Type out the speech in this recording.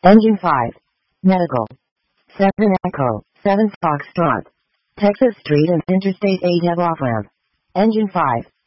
Engine 5. Medical. 7 Echo, 7 Foxtrot. Texas Street and Interstate 8 have off-ramp. Engine 5.